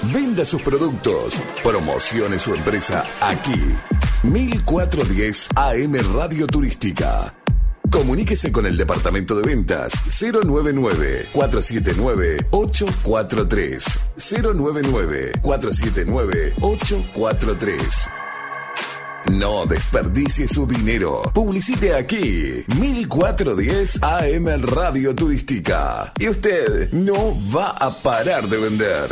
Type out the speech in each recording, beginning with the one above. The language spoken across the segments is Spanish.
Venda sus productos. Promocione su empresa aquí. 1410 AM Radio Turística. Comuníquese con el departamento de ventas 099-479-843. 099-479-843. No desperdicie su dinero. Publicite aquí. 1410 AM Radio Turística. Y usted no va a parar de vender.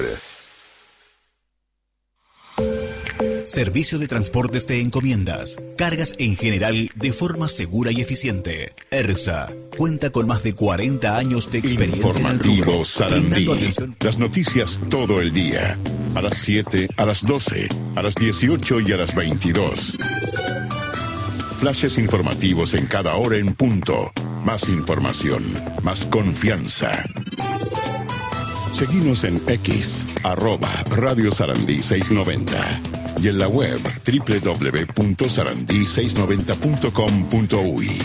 Servicio de transportes de encomiendas, cargas en general de forma segura y eficiente. ERSA cuenta con más de 40 años de experiencia en el rubro, Sarandí. Las noticias todo el día. A las 7, a las 12, a las 18 y a las 22. Flashes informativos en cada hora en punto. Más información, más confianza. Seguinos en X, @Radio Sarandí 690. Y en la web www.sarandí690.com.uy.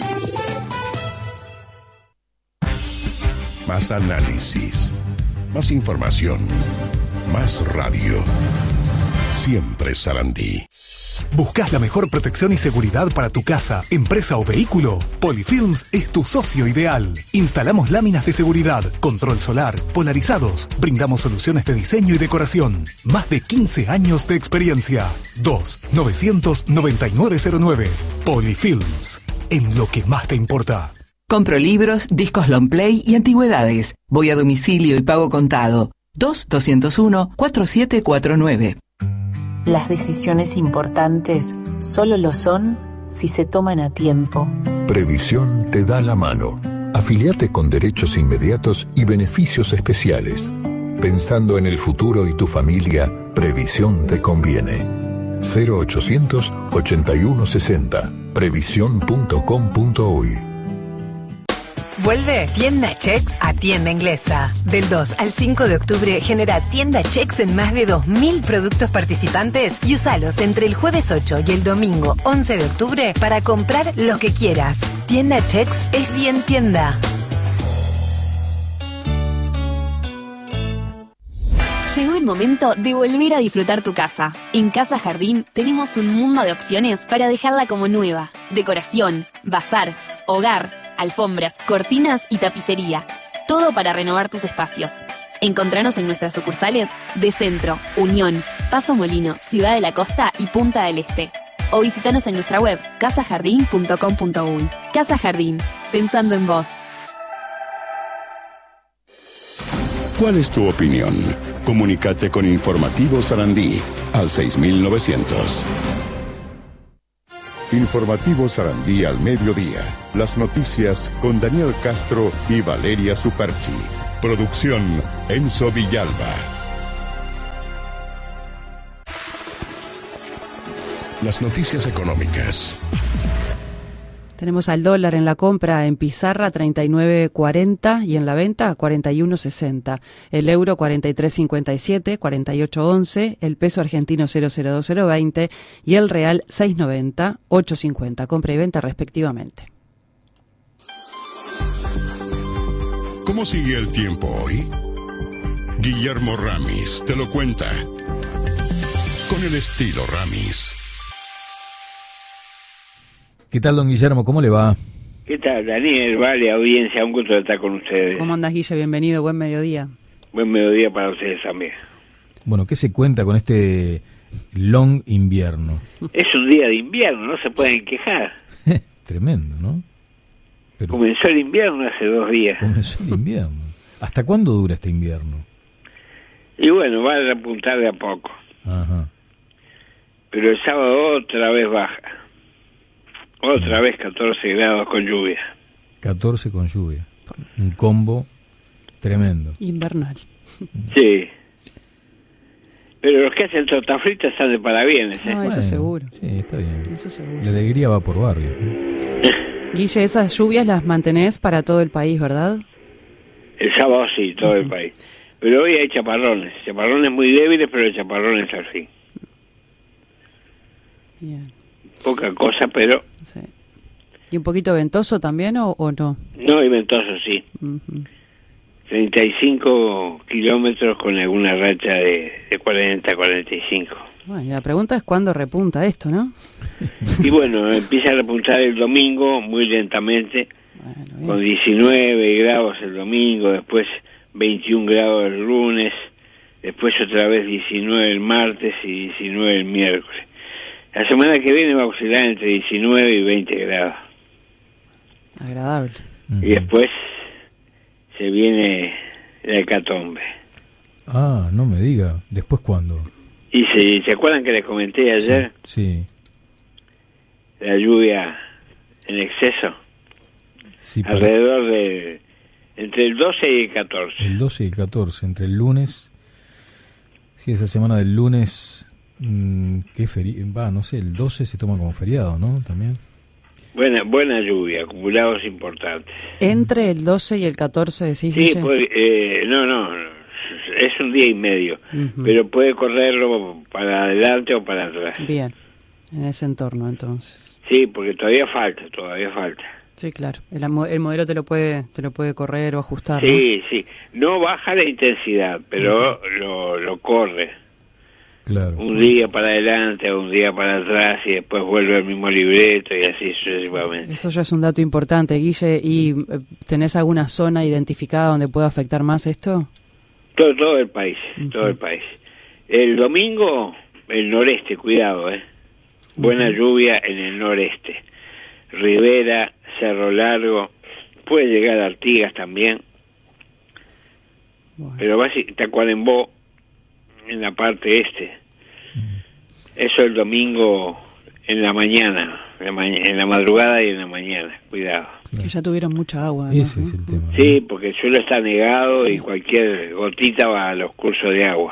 Más análisis, más información, más radio. Siempre Sarandí. ¿Buscas la mejor protección y seguridad para tu casa, empresa o vehículo? Polyfilms es tu socio ideal. Instalamos láminas de seguridad, control solar, polarizados. Brindamos soluciones de diseño y decoración. Más de 15 años de experiencia. 2-900-9909. Polyfilms. En lo que más te importa. Compro libros, discos long play y antigüedades. Voy a domicilio y pago contado. 2-201-4749. Las decisiones importantes solo lo son si se toman a tiempo. Previsión te da la mano. Afiliate con derechos inmediatos y beneficios especiales. Pensando en el futuro y tu familia, Previsión te conviene. 0800 8160. Previsión.com.uy. Vuelve Tienda Chex a Tienda Inglesa. Del 2 al 5 de octubre genera Tienda Chex en más de 2.000 productos participantes y usalos entre el jueves 8 y el domingo 11 de octubre para comprar lo que quieras. Tienda Chex es bien tienda. Llegó el momento de volver a disfrutar tu casa. En Casa Jardín tenemos un mundo de opciones para dejarla como nueva. Decoración, bazar, hogar, alfombras, cortinas y tapicería. Todo para renovar tus espacios. Encontranos en nuestras sucursales de Centro, Unión, Paso Molino, Ciudad de la Costa y Punta del Este. O visitanos en nuestra web casajardin.com.uy. Casa Jardín, pensando en vos. ¿Cuál es tu opinión? Comunícate con Informativo Sarandí al 6900. Informativo Sarandí al mediodía. Las noticias con Daniel Castro y Valeria Superchi. Producción Enzo Villalba. Las noticias económicas. Tenemos al dólar en la compra en pizarra 39.40 y en la venta 41.60. El euro 43.57, 48.11, el peso argentino 00220 y el real 6.90, 8.50. Compra y venta respectivamente. ¿Cómo sigue el tiempo hoy? Guillermo Ramis te lo cuenta. Con el estilo Ramis. ¿Qué tal, don Guillermo? ¿Cómo le va? ¿Qué tal, Daniel? Vale, audiencia, un gusto de estar con ustedes. ¿Cómo andás, Guille? Bienvenido, buen mediodía. Buen mediodía para ustedes también. Bueno, ¿qué se cuenta con este long invierno? Es un día de invierno, no se pueden quejar. Tremendo, ¿no? Pero comenzó el invierno hace 2 días. Comenzó el invierno. ¿Hasta cuándo dura este invierno? Y bueno, va a repuntar de a poco. Ajá. Pero el sábado otra vez baja. Otra vez 14 grados con lluvia. 14 con lluvia. Un combo tremendo. Invernal. Sí. Pero los que hacen torta frita están de parabienes, ¿eh? No, eso seguro. Sí, está bien. Eso seguro. La alegría va por barrio. Guille, esas lluvias las mantenés para todo el país, ¿verdad? El sábado sí, todo el país. Pero hoy hay chaparrones. Chaparrones muy débiles, pero chaparrones al fin. Bien. Poca cosa, pero... Sí. ¿Y un poquito ventoso también o no? No, y ventoso sí. Uh-huh. 35 kilómetros con alguna racha de 40, 45. Bueno, y la pregunta es cuándo repunta esto, ¿no? Y bueno, empieza a repuntar el domingo muy lentamente, con 19 grados el domingo, después 21 grados el lunes, después otra vez 19 el martes y 19 el miércoles. La semana que viene va a oscilar entre 19 y 20 grados. Agradable. Y después se viene la hecatombe. Ah, no me diga. ¿Después cuándo? ¿Y se acuerdan que les comenté ayer? Sí. La lluvia en exceso. Sí, alrededor de entre el 12 y el 14. El 12 y el 14, entre el lunes. Sí, esa semana del lunes, ¿qué feriado? No sé, el 12 se toma como feriado, ¿no? También. Buena lluvia, acumulados importantes. ¿Entre el 12 y el 14 decís? Sí, no, es un día y medio, pero puede correrlo para adelante o para atrás. Bien, en ese entorno entonces. Sí, porque todavía falta. Sí, claro, el modelo te lo puede correr o ajustar. Sí, ¿no? Sí, no baja la intensidad, pero lo corre. Claro. Un día para adelante, un día para atrás y después vuelve al mismo libreto y así sucesivamente. Eso ya es un dato importante, Guille. ¿Y tenés alguna zona identificada donde pueda afectar más esto? Todo el país, todo el país. El domingo, el noreste, cuidado, buena lluvia en el noreste. Rivera, Cerro Largo, puede llegar a Artigas también. Bueno. Pero Tacuarembó, en la parte este. Eso el domingo en la mañana, en la madrugada y en la mañana, cuidado. Que ya tuvieron mucha agua. Ese es el tema. Sí, porque el suelo está negado y cualquier gotita va a los cursos de agua.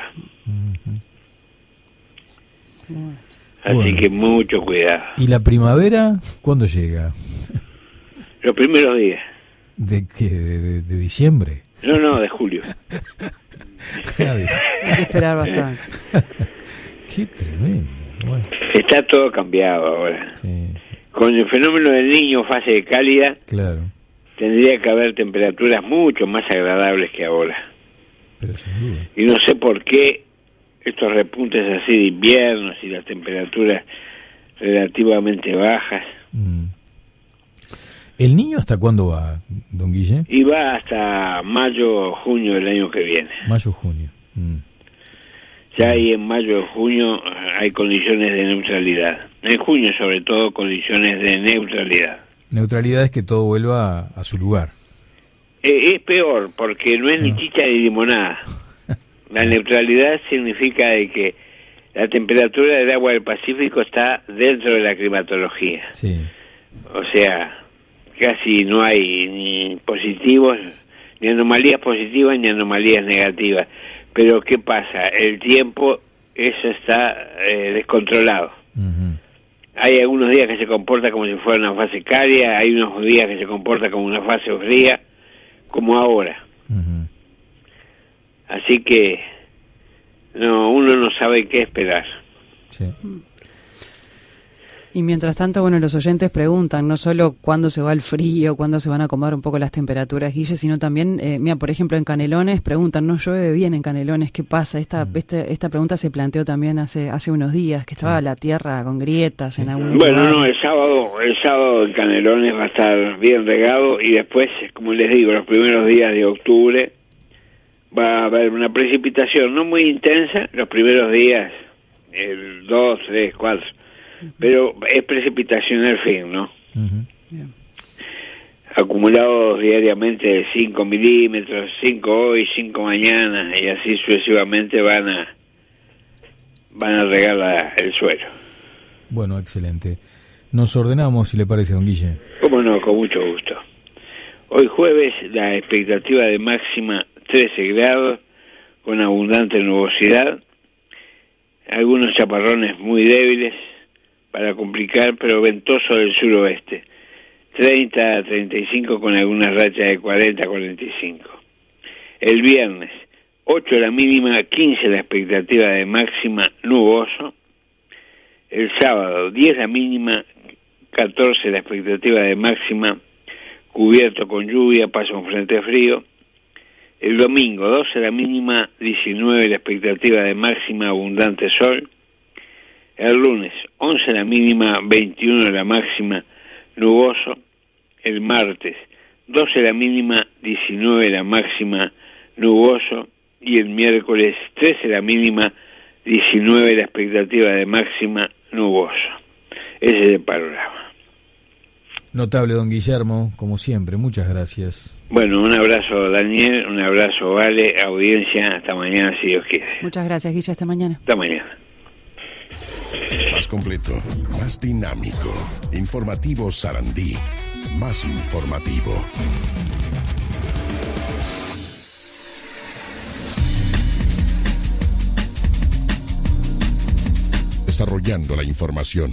Así que mucho cuidado. ¿Y la primavera cuándo llega? Los primeros días. ¿De qué? ¿De diciembre? No, de julio. Hay que esperar bastante. Qué tremendo. Bueno. Está todo cambiado ahora. Sí. Con el fenómeno del Niño, fase cálida, claro, tendría que haber temperaturas mucho más agradables que ahora. Pero sin duda. Y no sé por qué estos repuntes así de inviernos y las temperaturas relativamente bajas. ¿El Niño hasta cuándo va, don Guille? Y va hasta mayo, junio del año que viene. Mayo, junio. Ya ahí en mayo, junio hay condiciones de neutralidad. En junio, sobre todo, condiciones de neutralidad. Neutralidad es que todo vuelva a su lugar. Es peor, porque no es ni chicha ni limonada. La neutralidad significa de que la temperatura del agua del Pacífico está dentro de la climatología. Sí. O sea, casi no hay ni positivos, ni anomalías positivas ni anomalías negativas. Pero ¿qué pasa? El tiempo, eso está descontrolado. Hay algunos días que se comporta como si fuera una fase cálida, hay unos días que se comporta como una fase fría, como ahora. Así que uno no sabe qué esperar. Sí. Y mientras tanto, bueno, los oyentes preguntan no solo cuándo se va el frío, cuándo se van a acomodar un poco las temperaturas, Guille, sino también, mira, por ejemplo, en Canelones preguntan, no llueve bien en Canelones, ¿qué pasa? Esta pregunta se planteó también hace unos días, que estaba la tierra con grietas en algún lugar. Bueno, el sábado en Canelones va a estar bien regado y después, como les digo, los primeros días de octubre va a haber una precipitación no muy intensa, los primeros días, el 2, 3, 4, pero es precipitación al fin, ¿no? Acumulados diariamente de 5 milímetros, 5 hoy, 5 mañana, y así sucesivamente van a regar el suelo. Bueno, excelente. Nos ordenamos, si le parece, don Guille. Cómo no, con mucho gusto. Hoy jueves la expectativa de máxima 13 grados, con abundante nubosidad, algunos chaparrones muy débiles para complicar, pero ventoso del suroeste, 30 a 35 con algunas rachas de 40 a 45. El viernes, 8 la mínima, 15 la expectativa de máxima, nuboso. El sábado, 10 la mínima, 14 la expectativa de máxima, cubierto con lluvia, pasa un frente frío. El domingo 12 la mínima, 19 la expectativa de máxima, abundante sol. El lunes 11 la mínima, 21 la máxima, nuboso. El martes 12 la mínima, 19 la máxima, nuboso. Y el miércoles 13 la mínima, 19 la expectativa de máxima, nuboso. Ese es el panorama. Notable, don Guillermo, como siempre, muchas gracias. Bueno, un abrazo, Daniel, un abrazo, Vale, audiencia, hasta mañana si Dios quiere. Muchas gracias, Guilla, hasta mañana. Hasta mañana. Más completo, más dinámico, informativo Sarandí, más informativo. Desarrollando la información.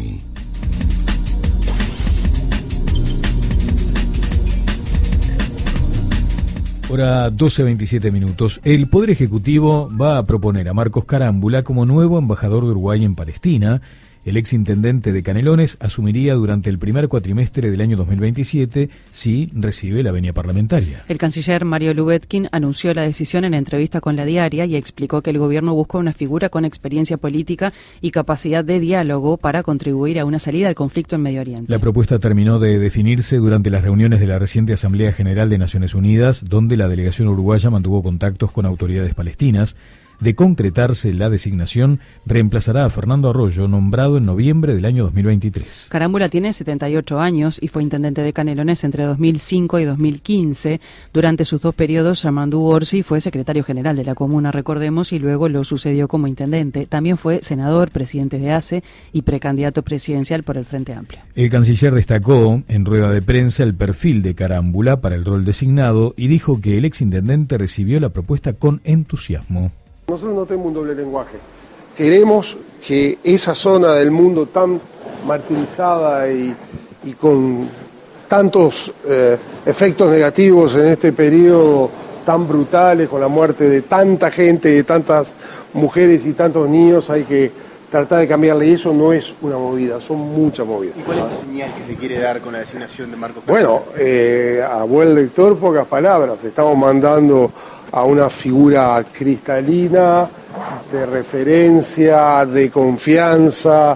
Hora 12:27. El Poder Ejecutivo va a proponer a Marcos Carámbula como nuevo embajador de Uruguay en Palestina. El exintendente de Canelones asumiría durante el primer cuatrimestre del año 2027 si recibe la venia parlamentaria. El canciller Mario Lubetkin anunció la decisión en entrevista con La Diaria y explicó que el gobierno busca una figura con experiencia política y capacidad de diálogo para contribuir a una salida al conflicto en Medio Oriente. La propuesta terminó de definirse durante las reuniones de la reciente Asamblea General de Naciones Unidas, donde la delegación uruguaya mantuvo contactos con autoridades palestinas. De concretarse la designación, reemplazará a Fernando Arroyo, nombrado en noviembre del año 2023. Carámbula tiene 78 años y fue intendente de Canelones entre 2005 y 2015. Durante sus dos periodos, Yamandú Orsi fue secretario general de la comuna, recordemos, y luego lo sucedió como intendente. También fue senador, presidente de ACE y precandidato presidencial por el Frente Amplio. El canciller destacó en rueda de prensa el perfil de Carámbula para el rol designado y dijo que el exintendente recibió la propuesta con entusiasmo. Nosotros no tenemos un doble lenguaje. Queremos que esa zona del mundo tan martirizada y con tantos efectos negativos en este periodo tan brutales, con la muerte de tanta gente, de tantas mujeres y tantos niños, hay que tratar de cambiarle. Y eso no es una movida, son muchas movidas. ¿Y cuál es la señal que se quiere dar con la designación de Marcos? Bueno, a buen lector, pocas palabras. Estamos mandando a una figura cristalina, de referencia, de confianza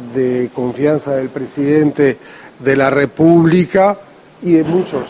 del presidente de la República y de muchos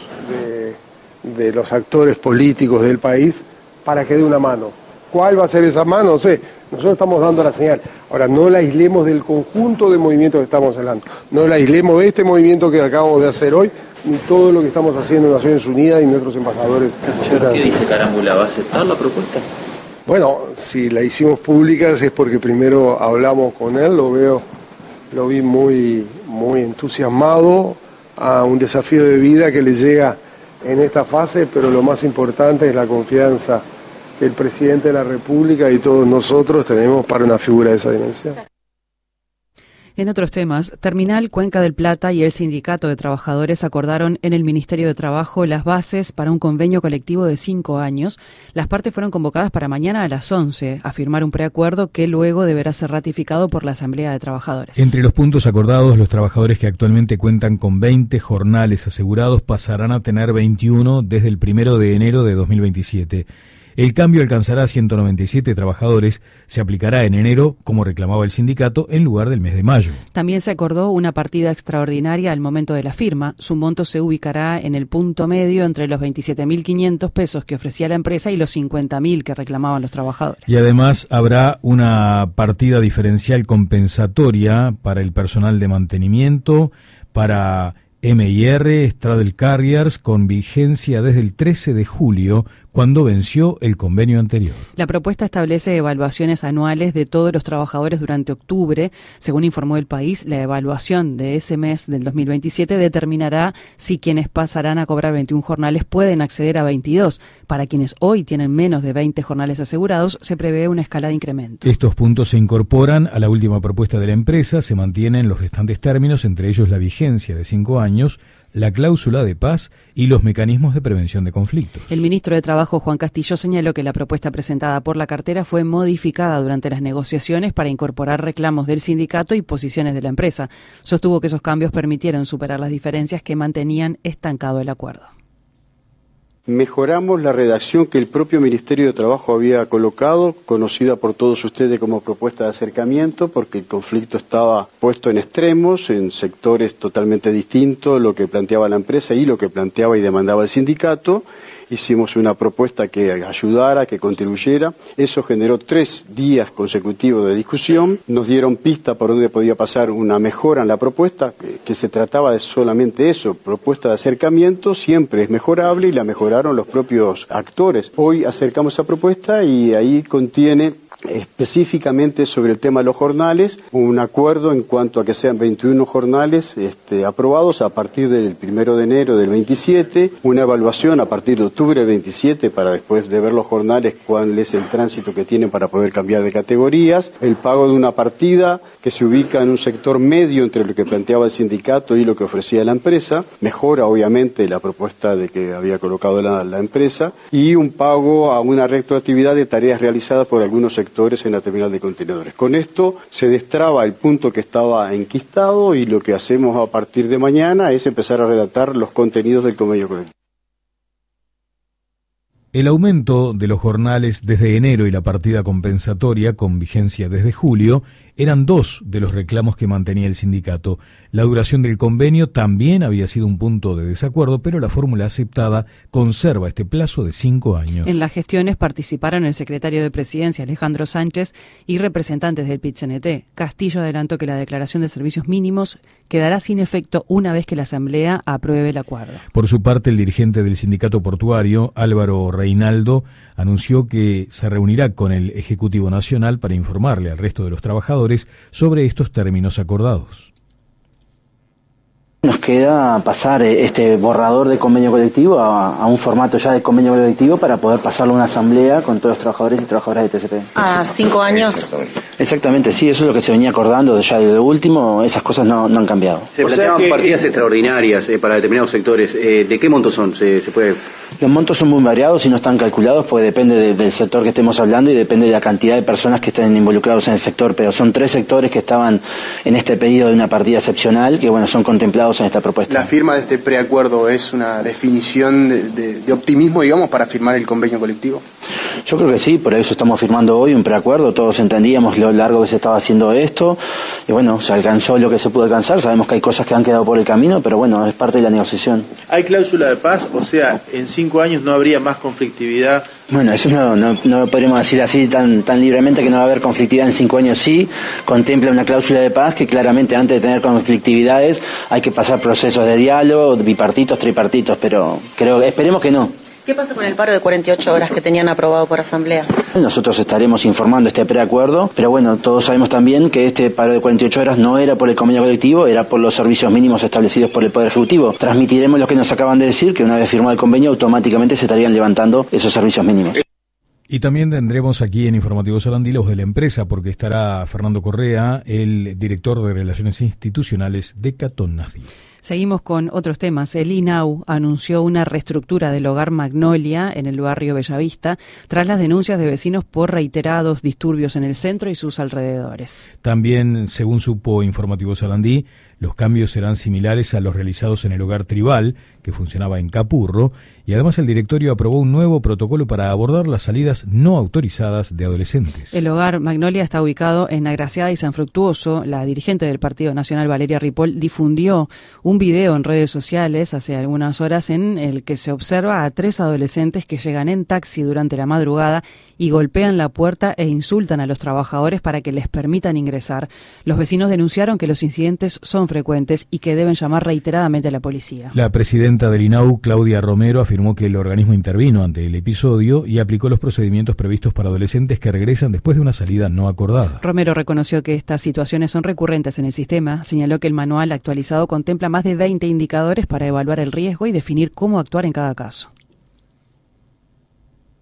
de los actores políticos del país para que dé una mano. ¿Cuál va a ser esa mano? No sé, nosotros estamos dando la señal. Ahora, no la aislemos del conjunto de movimientos que estamos hablando, no la aislemos de este movimiento que acabamos de hacer hoy, ni todo lo que estamos haciendo en Naciones Unidas y nuestros embajadores. ¿Qué dice Carámbula? ¿Va a aceptar la propuesta? Bueno, si la hicimos pública es porque primero hablamos con él, lo vi muy entusiasmado a un desafío de vida que le llega en esta fase, pero lo más importante es la confianza que el presidente de la República y todos nosotros tenemos para una figura de esa dimensión. En otros temas, Terminal Cuenca del Plata y el Sindicato de Trabajadores acordaron en el Ministerio de Trabajo las bases para un convenio colectivo de 5 años. Las partes fueron convocadas para mañana a las 11 a firmar un preacuerdo que luego deberá ser ratificado por la Asamblea de Trabajadores. Entre los puntos acordados, los trabajadores que actualmente cuentan con 20 jornales asegurados pasarán a tener 21 desde el 1 de enero de 2027. El cambio alcanzará a 197 trabajadores, se aplicará en enero, como reclamaba el sindicato, en lugar del mes de mayo. También se acordó una partida extraordinaria al momento de la firma. Su monto se ubicará en el punto medio entre los 27.500 pesos que ofrecía la empresa y los 50.000 que reclamaban los trabajadores. Y además habrá una partida diferencial compensatoria para el personal de mantenimiento, para M&R, Straddle Carriers, con vigencia desde el 13 de julio, cuando venció el convenio anterior. La propuesta establece evaluaciones anuales de todos los trabajadores durante octubre. Según informó El País, la evaluación de ese mes del 2027 determinará si quienes pasarán a cobrar 21 jornales pueden acceder a 22. Para quienes hoy tienen menos de 20 jornales asegurados, se prevé una escala de incremento. Estos puntos se incorporan a la última propuesta de la empresa, se mantienen los restantes términos, entre ellos la vigencia de 5 años, la cláusula de paz y los mecanismos de prevención de conflictos. El ministro de Trabajo, Juan Castillo, señaló que la propuesta presentada por la cartera fue modificada durante las negociaciones para incorporar reclamos del sindicato y posiciones de la empresa. Sostuvo que esos cambios permitieron superar las diferencias que mantenían estancado el acuerdo. Mejoramos la redacción que el propio Ministerio de Trabajo había colocado, conocida por todos ustedes como propuesta de acercamiento, porque el conflicto estaba puesto en extremos, en sectores totalmente distintos, lo que planteaba la empresa y lo que planteaba y demandaba el sindicato. Hicimos una propuesta que ayudara, que contribuyera. Eso generó 3 días consecutivos de discusión. Nos dieron pista por donde podía pasar una mejora en la propuesta, que se trataba de solamente eso, propuesta de acercamiento, siempre es mejorable y la mejoraron los propios actores. Hoy acercamos esa propuesta y ahí contiene específicamente sobre el tema de los jornales, un acuerdo en cuanto a que sean 21 jornales aprobados a partir del 1 de enero del 27, una evaluación a partir de octubre del 27 para después de ver los jornales cuál es el tránsito que tienen para poder cambiar de categorías, el pago de una partida que se ubica en un sector medio entre lo que planteaba el sindicato y lo que ofrecía la empresa, mejora obviamente la propuesta de que había colocado la empresa, y un pago a una retroactividad de tareas realizadas por algunos sectores en la terminal de contenedores. Con esto se destraba el punto que estaba enquistado y lo que hacemos a partir de mañana es empezar a redactar los contenidos del convenio colectivo. El aumento de los jornales desde enero y la partida compensatoria con vigencia desde julio eran 2 de los reclamos que mantenía el sindicato. La duración del convenio también había sido un punto de desacuerdo, pero la fórmula aceptada conserva este plazo de 5 años. En las gestiones participaron el secretario de Presidencia, Alejandro Sánchez, y representantes del PIT-CNT. Castillo adelantó que la declaración de servicios mínimos quedará sin efecto una vez que la Asamblea apruebe el acuerdo. Por su parte, el dirigente del sindicato portuario, Álvaro Reinaldo, anunció que se reunirá con el Ejecutivo Nacional para informarle al resto de los trabajadores sobre estos términos acordados. Nos queda pasar este borrador de convenio colectivo a un formato ya de convenio colectivo para poder pasarlo a una asamblea con todos los trabajadores y trabajadoras de TCP. ¿A 5 años? Exactamente, sí, eso es lo que se venía acordando ya de lo último, esas cosas no han cambiado. Se planteaban partidas extraordinarias para determinados sectores. ¿De qué montos son? ¿Se puede...? Los montos son muy variados y no están calculados porque depende del sector que estemos hablando y depende de la cantidad de personas que estén involucrados en el sector, pero son 3 sectores que estaban en este pedido de una partida excepcional que son contemplados en esta propuesta. ¿La firma de este preacuerdo es una definición de optimismo, digamos, para firmar el convenio colectivo? Yo creo que sí, por eso estamos firmando hoy un preacuerdo, todos entendíamos lo largo que se estaba haciendo esto, y se alcanzó lo que se pudo alcanzar, sabemos que hay cosas que han quedado por el camino, pero es parte de la negociación. ¿Hay cláusula de paz? O sea, en 5 años no habría más conflictividad. Eso no podríamos decir así tan libremente que no va a haber conflictividad en 5 años. Sí, contempla una cláusula de paz que claramente antes de tener conflictividades hay que pasar procesos de diálogo, bipartitos, tripartitos, pero esperemos que no. ¿Qué pasa con el paro de 48 horas que tenían aprobado por asamblea? Nosotros estaremos informando este preacuerdo, pero todos sabemos también que este paro de 48 horas no era por el convenio colectivo, era por los servicios mínimos establecidos por el Poder Ejecutivo. Transmitiremos lo que nos acaban de decir, que una vez firmado el convenio automáticamente se estarían levantando esos servicios mínimos. Y también tendremos aquí en Informativo Sarandí los de la empresa, porque estará Fernando Correa, el director de Relaciones Institucionales de Catonafí. Seguimos con otros temas. El INAU anunció una reestructura del hogar Magnolia en el barrio Bellavista tras las denuncias de vecinos por reiterados disturbios en el centro y sus alrededores. También, según supo Informativo Sarandí, los cambios serán similares a los realizados en el hogar Tribal, que funcionaba en Capurro, y además el directorio aprobó un nuevo protocolo para abordar las salidas no autorizadas de adolescentes. El hogar Magnolia está ubicado en Agraciada y San Fructuoso. La dirigente del Partido Nacional, Valeria Ripoll, difundió un video en redes sociales hace algunas horas en el que se observa a 3 adolescentes que llegan en taxi durante la madrugada y golpean la puerta e insultan a los trabajadores para que les permitan ingresar. Los vecinos denunciaron que los incidentes son frecuentes y que deben llamar reiteradamente a la policía. La presidenta del INAU, Claudia Romero, afirmó que el organismo intervino ante el episodio y aplicó los procedimientos previstos para adolescentes que regresan después de una salida no acordada. Romero reconoció que estas situaciones son recurrentes en el sistema. Señaló que el manual actualizado contempla más de 20 indicadores para evaluar el riesgo y definir cómo actuar en cada caso.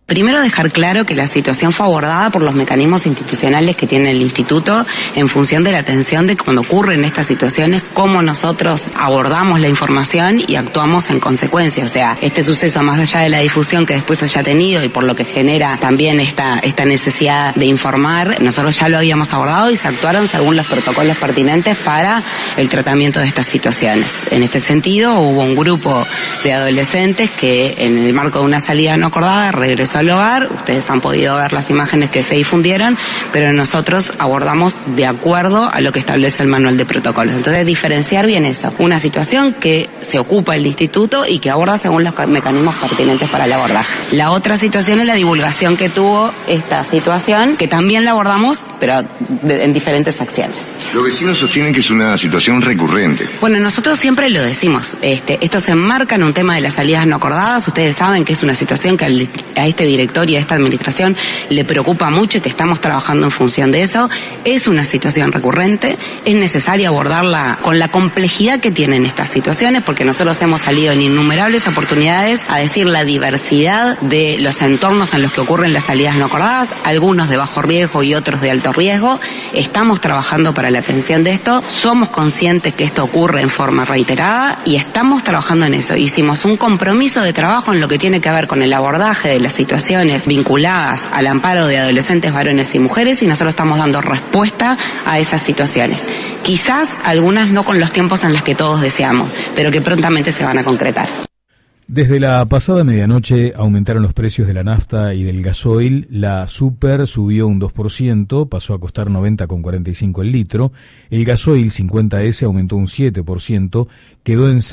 Primero, dejar claro que la situación fue abordada por los mecanismos institucionales que tiene el Instituto en función de la atención de cuando ocurren estas situaciones, cómo nosotros abordamos la información y actuamos en consecuencia. O sea, este suceso, más allá de la difusión que después haya tenido y por lo que genera también esta necesidad de informar, nosotros ya lo habíamos abordado y se actuaron según los protocolos pertinentes para el tratamiento de estas situaciones. En este sentido, hubo un grupo de adolescentes que en el marco de una salida no acordada regresó al hogar. Ustedes han podido ver las imágenes que se difundieron, pero nosotros abordamos de acuerdo a lo que establece el manual de protocolos. Entonces, diferenciar bien eso. Una situación que se ocupa el instituto y que aborda según los mecanismos pertinentes para el abordaje. La otra situación es la divulgación que tuvo esta situación, que también la abordamos, pero en diferentes acciones. Los vecinos sostienen que es una situación recurrente. Bueno, nosotros siempre lo decimos. Esto se enmarca en un tema de las salidas no acordadas. Ustedes saben que es una situación que a este director y a esta administración le preocupa mucho y que estamos trabajando en función de eso. Es una situación recurrente. Es necesario abordarla con la complejidad que tienen estas situaciones, porque nosotros hemos salido en innumerables oportunidades a decir la diversidad de los entornos en los que ocurren las salidas no acordadas, algunos de bajo riesgo y otros de alto riesgo. Estamos trabajando para la atención de esto, somos conscientes que esto ocurre en forma reiterada y estamos trabajando en eso. Hicimos un compromiso de trabajo en lo que tiene que ver con el abordaje de las situaciones vinculadas al amparo de adolescentes, varones y mujeres, y nosotros estamos dando respuesta a esas situaciones. Quizás algunas no con los tiempos en los que todos deseamos, pero que prontamente se van a concretar. Desde la pasada medianoche aumentaron los precios de la nafta y del gasoil. La super subió un 2%, pasó a costar 90,45 el litro. El gasoil 50S aumentó un 7%, quedó en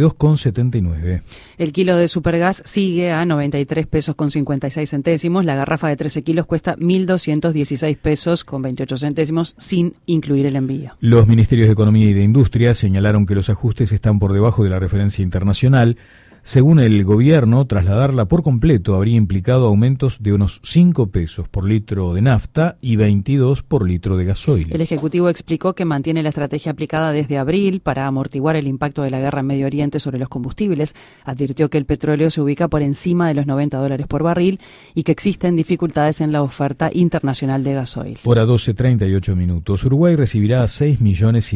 62,79. El kilo de supergas sigue a 93 pesos con 56 centésimos. La garrafa de 13 kilos cuesta 1.216 pesos con 28 centésimos sin incluir el envío. Los ministerios de Economía y de Industria señalaron que los ajustes están por debajo de la referencia internacional. Según el gobierno, trasladarla por completo habría implicado aumentos de unos 5 pesos por litro de nafta y 22 por litro de gasoil. El Ejecutivo explicó que mantiene la estrategia aplicada desde abril para amortiguar el impacto de la guerra en Medio Oriente sobre los combustibles. Advirtió que el petróleo se ubica por encima de los $90 por barril y que existen dificultades en la oferta internacional de gasoil. Hora 12:38 minutos. Uruguay recibirá $6,5 millones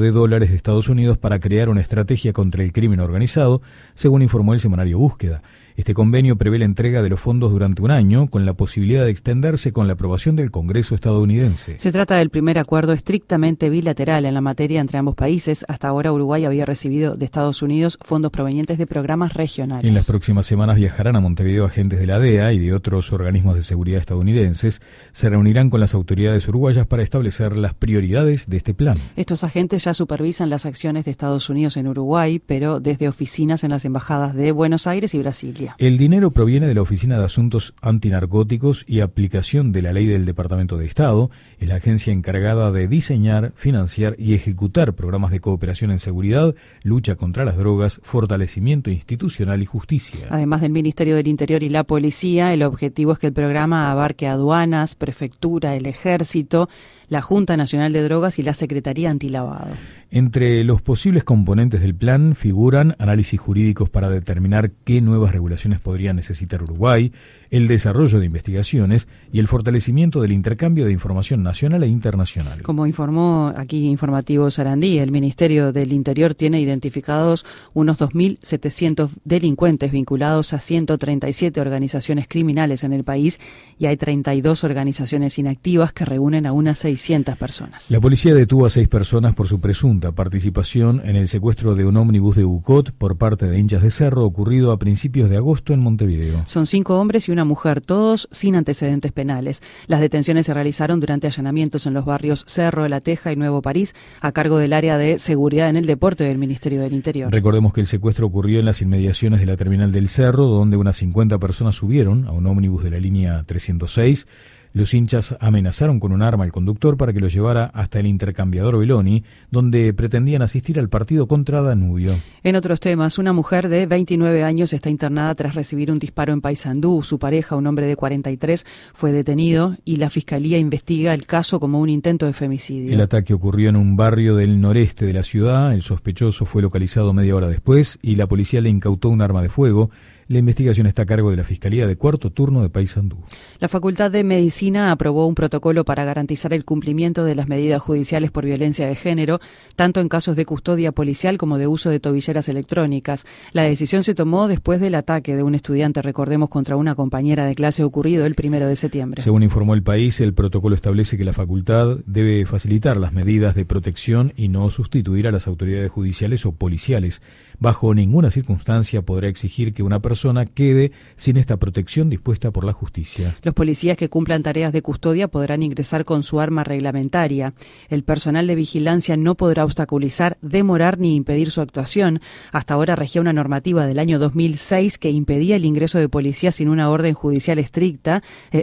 de Estados Unidos para crear una estrategia contra el crimen organizado, según informó el semanario Búsqueda. Este convenio prevé la entrega de los fondos durante un año, con la posibilidad de extenderse con la aprobación del Congreso estadounidense. Se trata del primer acuerdo estrictamente bilateral en la materia entre ambos países. Hasta ahora Uruguay había recibido de Estados Unidos fondos provenientes de programas regionales. En las próximas semanas viajarán a Montevideo agentes de la DEA y de otros organismos de seguridad estadounidenses. Se reunirán con las autoridades uruguayas para establecer las prioridades de este plan. Estos agentes ya supervisan las acciones de Estados Unidos en Uruguay, pero desde oficinas en las embajadas de Buenos Aires y Brasilia. El dinero proviene de la Oficina de Asuntos Antinarcóticos y Aplicación de la Ley del Departamento de Estado, es la agencia encargada de diseñar, financiar y ejecutar programas de cooperación en seguridad, lucha contra las drogas, fortalecimiento institucional y justicia. Además del Ministerio del Interior y la Policía, el objetivo es que el programa abarque aduanas, prefectura, el Ejército, la Junta Nacional de Drogas y la Secretaría Antilavado. Entre los posibles componentes del plan figuran análisis jurídicos para determinar qué nuevas regulaciones podría necesitar Uruguay, el desarrollo de investigaciones y el fortalecimiento del intercambio de información nacional e internacional. Como informó aquí Informativo Sarandí, el Ministerio del Interior tiene identificados unos 2.700 delincuentes vinculados a 137 organizaciones criminales en el país y hay 32 organizaciones inactivas que reúnen a unas 600 personas. La policía detuvo a 6 personas por su presunta participación en el secuestro de un ómnibus de UCOT por parte de hinchas de Cerro ocurrido a principios de agosto en Montevideo. Son 5 hombres y una mujer, todos sin antecedentes penales. Las detenciones se realizaron durante allanamientos en los barrios Cerro, La Teja y Nuevo París, a cargo del área de seguridad en el deporte del Ministerio del Interior. Recordemos que el secuestro ocurrió en las inmediaciones de la terminal del Cerro, donde unas 50 personas subieron a un ómnibus de la línea 306. Los hinchas amenazaron con un arma al conductor para que lo llevara hasta el intercambiador Beloni, donde pretendían asistir al partido contra Danubio. En otros temas, una mujer de 29 años está internada tras recibir un disparo en Paysandú. Su pareja, un hombre de 43, fue detenido y la Fiscalía investiga el caso como un intento de femicidio. El ataque ocurrió en un barrio del noreste de la ciudad. El sospechoso fue localizado media hora después y la policía le incautó un arma de fuego. La investigación está a cargo de la Fiscalía de Cuarto Turno de Paysandú. La Facultad de Medicina aprobó un protocolo para garantizar el cumplimiento de las medidas judiciales por violencia de género, tanto en casos de custodia policial como de uso de tobilleras electrónicas. La decisión se tomó después del ataque de un estudiante, recordemos, contra una compañera de clase ocurrido el 1 de septiembre. Según informó El País, el protocolo establece que la facultad debe facilitar las medidas de protección y no sustituir a las autoridades judiciales o policiales. Bajo ninguna circunstancia podrá exigir que una persona quede sin esta protección dispuesta por la justicia. Los policías que cumplan tareas de custodia podrán ingresar con su arma reglamentaria. El personal de vigilancia no podrá obstaculizar, demorar ni impedir su actuación. Hasta ahora regía una normativa del año 2006 que impedía el ingreso de policías sin una orden judicial escrita,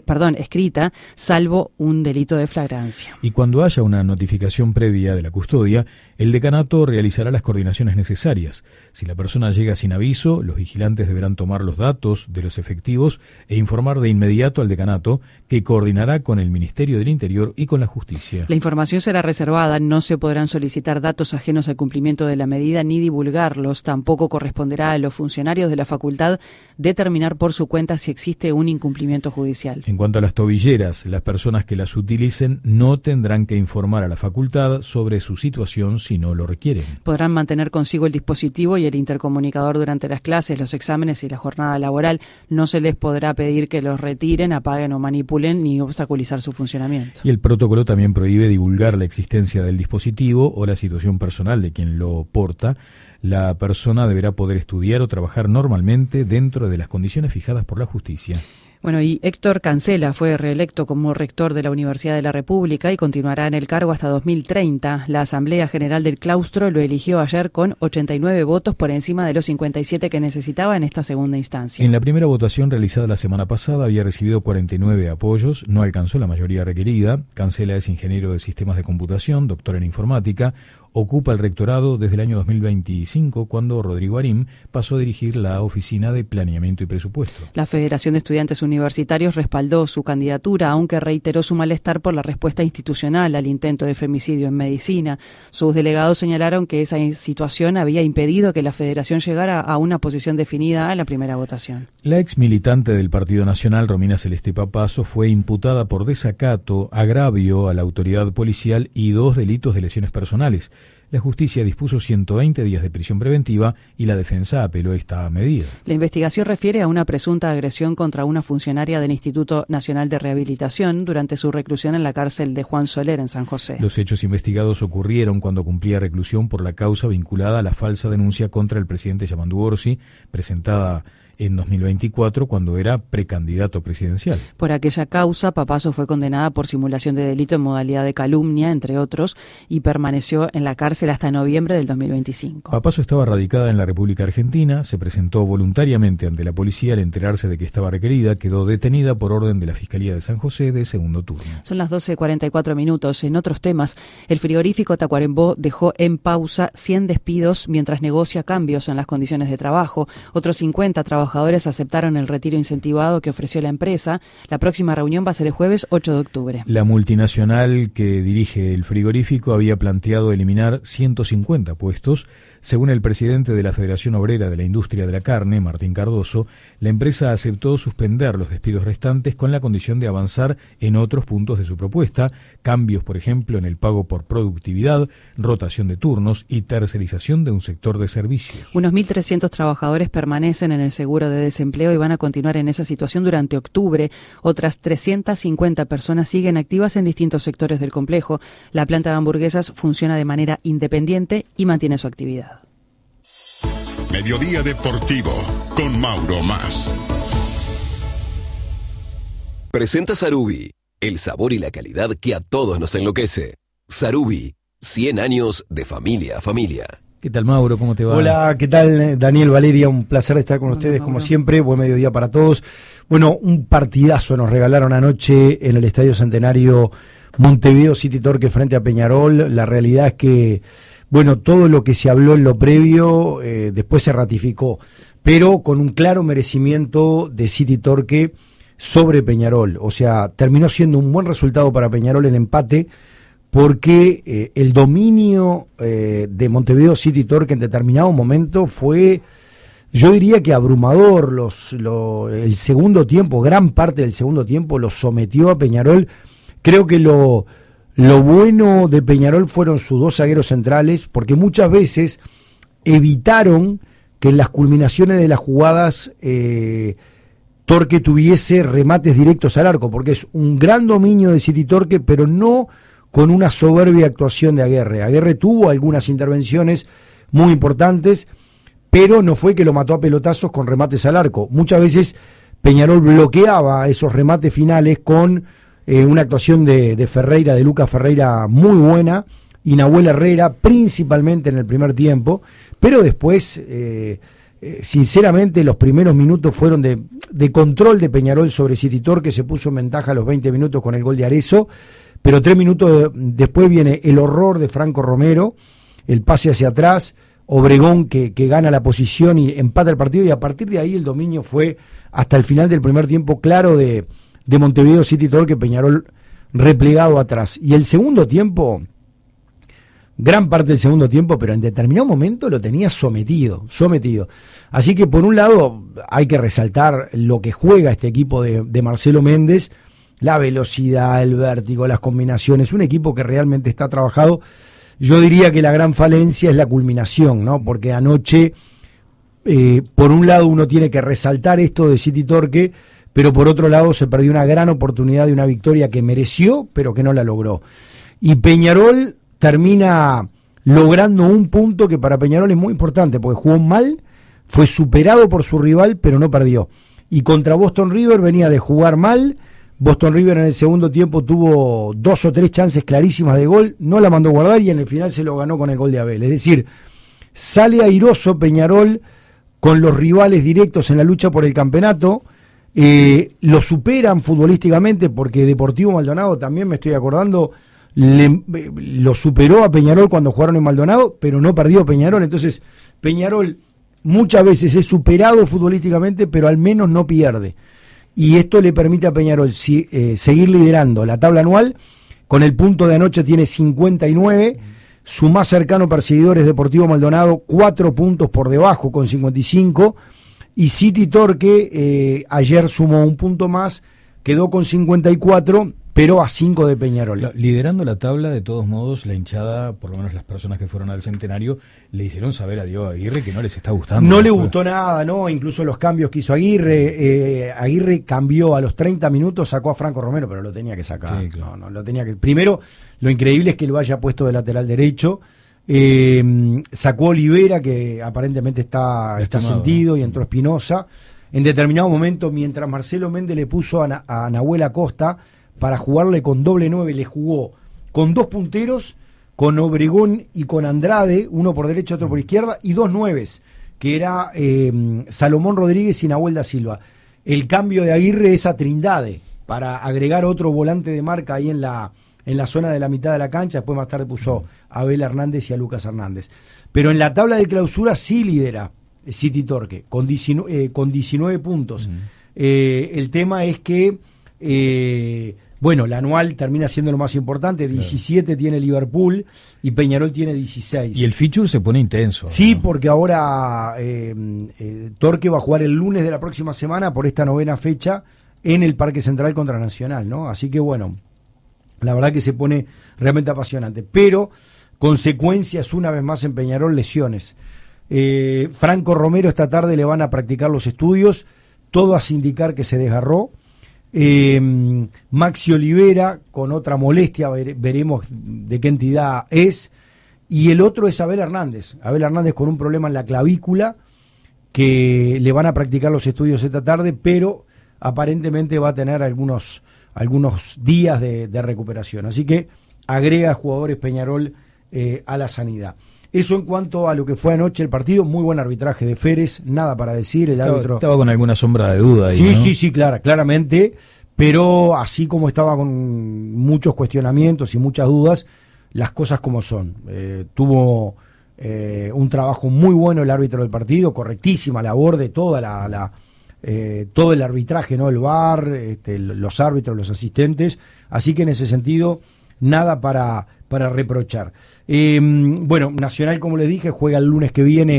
salvo un delito de flagrancia. Y cuando haya una notificación previa de la custodia, el decanato realizará las coordinaciones necesarias. Si la persona llega sin aviso, los vigilantes deberán tomar los datos de los efectivos e informar de inmediato al decanato, que coordinará con el Ministerio del Interior y con la Justicia. La información será reservada, no se podrán solicitar datos ajenos al cumplimiento de la medida ni divulgarlos. Tampoco corresponderá a los funcionarios de la facultad determinar por su cuenta si existe un incumplimiento judicial. En cuanto a las tobilleras, las personas que las utilicen no tendrán que informar a la facultad sobre su situación si no lo requieren. Podrán mantener consigo el dispositivo y el intercomunicador durante las clases, los exámenes y la jornada laboral. No se les podrá pedir que los retiren, apaguen o manipulen ni obstaculizar su funcionamiento. Y el protocolo también prohíbe divulgar la existencia del dispositivo o la situación personal de quien lo porta. La persona deberá poder estudiar o trabajar normalmente dentro de las condiciones fijadas por la justicia. Bueno, y Héctor Cancela fue reelecto como rector de la Universidad de la República y continuará en el cargo hasta 2030. La Asamblea General del Claustro lo eligió ayer con 89 votos por encima de los 57 que necesitaba en esta segunda instancia. En la primera votación realizada la semana pasada había recibido 49 apoyos, no alcanzó la mayoría requerida. Cancela es ingeniero de sistemas de computación, doctor en informática. Ocupa el rectorado desde el año 2025, cuando Rodrigo Arim pasó a dirigir la Oficina de Planeamiento y Presupuesto. La Federación de Estudiantes Universitarios respaldó su candidatura, aunque reiteró su malestar por la respuesta institucional al intento de femicidio en medicina. Sus delegados señalaron que esa situación había impedido que la Federación llegara a una posición definida a la primera votación. La ex militante del Partido Nacional, Romina Celeste Papazo, fue imputada por desacato, agravio a la autoridad policial y 2 delitos de lesiones personales. La justicia dispuso 120 días de prisión preventiva y la defensa apeló esta medida. La investigación refiere a una presunta agresión contra una funcionaria del Instituto Nacional de Rehabilitación durante su reclusión en la cárcel de Juan Soler en San José. Los hechos investigados ocurrieron cuando cumplía reclusión por la causa vinculada a la falsa denuncia contra el presidente Yamandu Orsi, presentada en 2024, cuando era precandidato presidencial. Por aquella causa, Papazo fue condenada por simulación de delito en modalidad de calumnia, entre otros, y permaneció en la cárcel hasta noviembre del 2025. Papazo estaba radicada en la República Argentina, se presentó voluntariamente ante la policía al enterarse de que estaba requerida, quedó detenida por orden de la Fiscalía de San José de segundo turno. Son las 12:44 minutos. En otros temas, el frigorífico Tacuarembó dejó en pausa 100 despidos mientras negocia cambios en las condiciones de trabajo. Otros 50 trabajadores aceptaron el retiro incentivado que ofreció la empresa. La próxima reunión va a ser el jueves 8 de octubre. La multinacional que dirige el frigorífico había planteado eliminar 150 puestos. Según el presidente de la Federación Obrera de la Industria de la Carne, Martín Cardoso, la empresa aceptó suspender los despidos restantes con la condición de avanzar en otros puntos de su propuesta, cambios, por ejemplo, en el pago por productividad, rotación de turnos y tercerización de un sector de servicios. Unos 1.300 trabajadores permanecen en el seguro de desempleo y van a continuar en esa situación durante octubre. Otras 350 personas siguen activas en distintos sectores del complejo. La planta de hamburguesas funciona de manera independiente y mantiene su actividad. Mediodía Deportivo con Mauro Mas. Presenta Sarubi, el sabor y la calidad que a todos nos enloquece. Sarubi, 100 años de familia a familia. ¿Qué tal, Mauro? ¿Cómo te va? Hola, ¿qué tal, Daniel, Valeria? Un placer estar con ustedes, como siempre. Buen mediodía para todos. Bueno, un partidazo nos regalaron anoche en el Estadio Centenario Montevideo City Torque frente a Peñarol. La realidad es que, bueno, todo lo que se habló en lo previo después se ratificó, pero con un claro merecimiento de City Torque sobre Peñarol. O sea, terminó siendo un buen resultado para Peñarol el empate, porque el dominio de Montevideo City Torque en determinado momento fue yo diría que abrumador. El segundo tiempo, gran parte del segundo tiempo, lo sometió a Peñarol. Creo que lo bueno de Peñarol fueron sus dos zagueros centrales, porque muchas veces evitaron que en las culminaciones de las jugadas Torque tuviese remates directos al arco, porque es un gran dominio de City Torque, pero no con una soberbia actuación de Aguerre. Aguerre tuvo algunas intervenciones muy importantes, pero no fue que lo mató a pelotazos con remates al arco. Muchas veces Peñarol bloqueaba esos remates finales con una actuación de Ferreira, de Lucas Ferreira, muy buena, y Nahuel Herrera, principalmente en el primer tiempo, pero después, sinceramente, los primeros minutos fueron de control de Peñarol sobre City Torque, que se puso en ventaja a los 20 minutos con el gol de Arezzo, pero 3 minutos después viene el horror de Franco Romero, el pase hacia atrás, Obregón que gana la posición y empata el partido, y a partir de ahí el dominio fue hasta el final del primer tiempo claro de Montevideo City Torque, Peñarol replegado atrás. Y el segundo tiempo, gran parte del segundo tiempo, pero en determinado momento lo tenía sometido. Así que por un lado hay que resaltar lo que juega este equipo de Marcelo Méndez, la velocidad, el vértigo, las combinaciones, un equipo que realmente está trabajado. Yo diría que la gran falencia es la culminación, ¿no? Porque anoche, por un lado uno tiene que resaltar esto de City Torque, pero por otro lado se perdió una gran oportunidad de una victoria que mereció, pero que no la logró. Y Peñarol termina logrando un punto que para Peñarol es muy importante, porque jugó mal, fue superado por su rival, pero no perdió. Y contra Boston River venía de jugar mal. Boston River en el segundo tiempo tuvo 2 o 3 chances clarísimas de gol, no la mandó guardar y en el final se lo ganó con el gol de Abel. Es decir, sale airoso Peñarol con los rivales directos en la lucha por el campeonato, lo superan futbolísticamente, porque Deportivo Maldonado, también me estoy acordando, lo superó a Peñarol cuando jugaron en Maldonado, pero no perdió Peñarol. Entonces Peñarol muchas veces es superado futbolísticamente, pero al menos no pierde. Y esto le permite a Peñarol seguir liderando la tabla anual. Con el punto de anoche tiene 59. Su más cercano perseguidor es Deportivo Maldonado, 4 puntos por debajo con 55. Y City Torque ayer sumó un punto más, quedó con 54, pero a 5 de Peñarol. Liderando la tabla, de todos modos, la hinchada, por lo menos las personas que fueron al Centenario, le hicieron saber a Diego Aguirre que no les está gustando. No le gustó nada, ¿no? Incluso los cambios que hizo Aguirre. Aguirre cambió a los 30 minutos, sacó a Franco Romero, pero lo tenía que sacar. Sí, claro. No, lo tenía que. Primero, lo increíble es que lo haya puesto de lateral derecho. Sacó a Olivera, que aparentemente está sentido, y entró Espinosa. En determinado momento, mientras Marcelo Méndez le puso a Nahuel Acosta para jugarle con doble 9, le jugó con 2 punteros, con Obregón y con Andrade, uno por derecha, otro por izquierda, y 2 nueves, que era Salomón Rodríguez y Nahuel da Silva. El cambio de Aguirre es a Trindade, para agregar otro volante de marca ahí en la zona de la mitad de la cancha. Después más tarde puso a Abel Hernández y a Lucas Hernández. Pero en la tabla de clausura sí lidera City Torque, con 19 puntos. El tema es que la anual termina siendo lo más importante. 17 tiene Liverpool y Peñarol tiene 16. Y el feature se pone intenso. Sí, ¿no? Porque ahora Torque va a jugar el lunes de la próxima semana por esta 9ª fecha en el Parque Central contra Nacional, ¿no? Así que bueno, la verdad que se pone realmente apasionante. Pero consecuencias una vez más en Peñarol, lesiones. Franco Romero esta tarde le van a practicar los estudios, todo hace indicar que se desgarró. Maxi Olivera con otra molestia, veremos de qué entidad es, y el otro es Abel Hernández con un problema en la clavícula, que le van a practicar los estudios esta tarde, pero aparentemente va a tener algunos días de recuperación, así que agrega jugadores Peñarol a la sanidad. Eso en cuanto a lo que fue anoche el partido. Muy buen arbitraje de Férez, nada para decir. El árbitro estaba con alguna sombra de duda ahí, ¿no? Sí, claramente, pero así como estaba con muchos cuestionamientos y muchas dudas, las cosas como son. Tuvo un trabajo muy bueno el árbitro del partido, correctísima labor de toda todo el arbitraje, ¿no? El VAR, los árbitros, los asistentes, así que en ese sentido nada para reprochar. Nacional, como les dije, juega el lunes que viene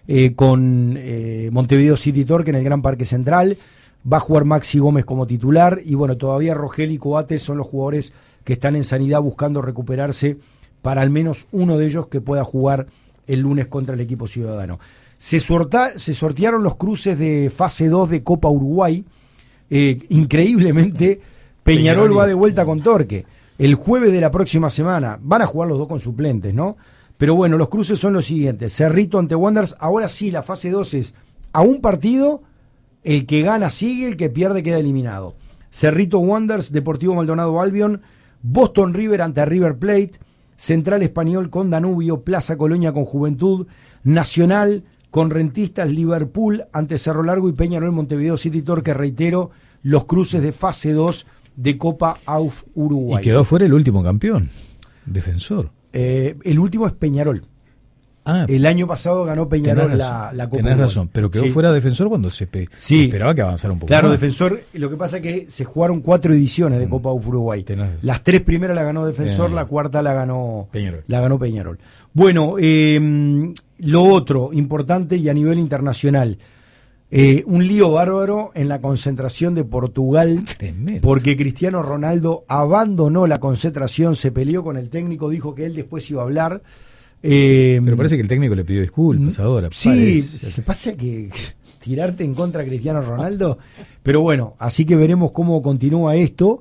con Montevideo City Torque en el Gran Parque Central. Va a jugar Maxi Gómez como titular y bueno, todavía Rogel y Coates son los jugadores que están en sanidad buscando recuperarse para al menos uno de ellos que pueda jugar el lunes contra el equipo ciudadano. Se sortearon los cruces de fase 2 de Copa Uruguay. Increíblemente, Peñarol va de vuelta con Torque. El jueves de la próxima semana van a jugar los dos con suplentes, ¿no? Pero bueno, los cruces son los siguientes. Cerrito ante Wanderers. Ahora sí, la fase 2 es a un partido. El que gana sigue, el que pierde queda eliminado. Cerrito Wanderers, Deportivo Maldonado Albion, Boston River ante River Plate, Central Español con Danubio, Plaza Colonia con Juventud, Nacional con Rentistas, Liverpool ante Cerro Largo y Peñarol Montevideo City Torque, reitero, los cruces de fase 2 de Copa AUF Uruguay. Y quedó fuera el último campeón, Defensor. El último es Peñarol. El año pasado ganó Peñarol la Copa. Tenés razón, pero quedó fuera Defensor cuando se esperaba que avanzara un poco Claro, más. Defensor, lo que pasa es que se jugaron 4 ediciones de Copa UF Uruguay. Las 3 primeras la ganó Defensor, la cuarta la ganó Peñarol. Bueno, lo otro importante y a nivel internacional, un lío bárbaro en la concentración de Portugal. Tremendo. Porque Cristiano Ronaldo abandonó la concentración, se peleó con el técnico, dijo que él después iba a hablar. Pero parece que el técnico le pidió disculpas ahora. Sí, ¿qué pasa que tirarte en contra de Cristiano Ronaldo? Pero bueno, así que veremos cómo continúa esto.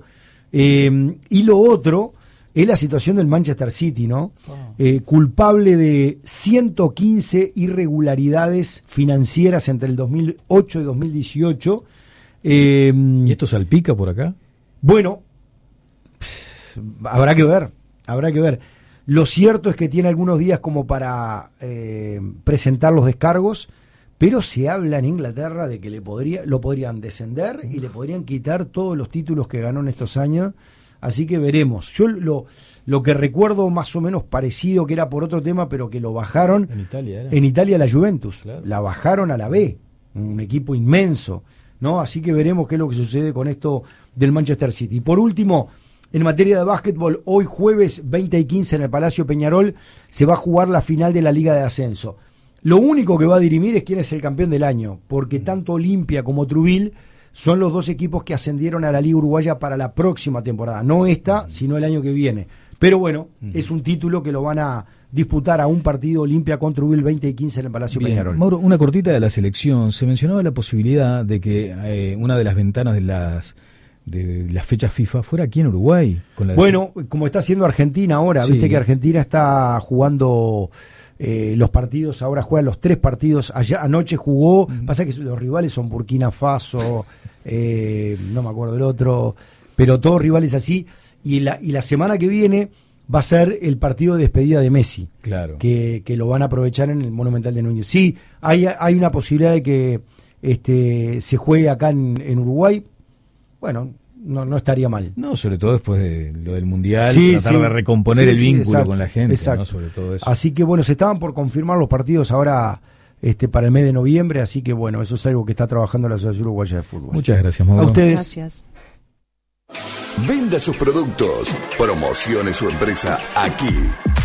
Y lo otro es la situación del Manchester City, ¿no? Culpable de 115 irregularidades financieras entre el 2008 y 2018. ¿Y esto salpica por acá? Bueno, habrá que ver. Lo cierto es que tiene algunos días como para presentar los descargos, pero se habla en Inglaterra de que lo podrían descender y le podrían quitar todos los títulos que ganó en estos años, así que veremos. Yo lo que recuerdo más o menos parecido, que era por otro tema, pero que lo bajaron en Italia la Juventus, claro. La bajaron a la B, un equipo inmenso, ¿no? Así que veremos qué es lo que sucede con esto del Manchester City. Por último, en materia de básquetbol, hoy jueves 20:15 en el Palacio Peñarol se va a jugar la final de la Liga de Ascenso. Lo único que va a dirimir es quién es el campeón del año, porque tanto Olimpia como Trubil son los dos equipos que ascendieron a la Liga Uruguaya para la próxima temporada. No esta, sino el año que viene. Pero bueno, es un título que lo van a disputar a un partido Olimpia con Trubil 20:15 en el Palacio Peñarol. Mauro, una cortita de la selección. Se mencionaba la posibilidad de que una de las ventanas de las fechas FIFA fuera aquí en Uruguay. Bueno, como está haciendo Argentina ahora, viste que Argentina está jugando los partidos, ahora juegan los 3 partidos. Anoche jugó, pasa que los rivales son Burkina Faso, no me acuerdo el otro, pero todos rivales así, y la semana que viene va a ser el partido de despedida de Messi, claro, que lo van a aprovechar en el Monumental de Núñez. Sí, hay una posibilidad de que se juegue acá en Uruguay. Bueno, no estaría mal. No, sobre todo después de lo del Mundial, tratar de recomponer el vínculo exacto, con la gente, exacto. ¿no? Sobre todo eso. Así que bueno, se estaban por confirmar los partidos ahora para el mes de noviembre, así que bueno, eso es algo que está trabajando la Asociación Uruguaya de Fútbol. Muchas gracias, Mauro. A ustedes. Gracias. Venda sus productos, promocione su empresa aquí.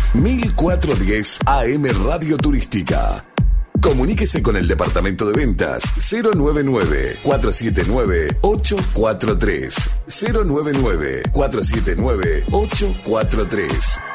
1410 AM Radio Turística. Comuníquese con el departamento de ventas 099-479-843. 099-479-843.